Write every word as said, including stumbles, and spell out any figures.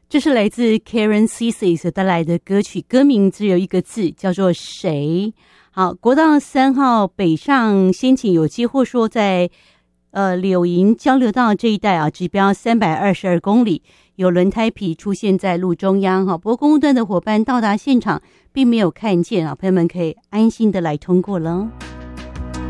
这是来自 Karen Cici 所带来的歌曲，歌名只有一个字，叫做谁。好，国道三号北上先前有接获说在呃柳营交流道这一带啊，指标三百二十二公里，有轮胎皮出现在路中央哈。不过公路段的伙伴到达现场并没有看见啊，朋友们可以安心的来通过了。